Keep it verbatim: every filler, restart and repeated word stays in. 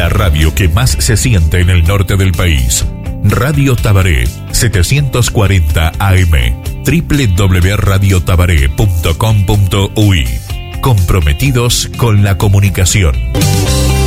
la radio que más se siente en el norte del país. Radio Tabaré, setecientos cuarenta A M, doble u doble u doble u punto radio tabaré punto com punto u y. Comprometidos con la comunicación.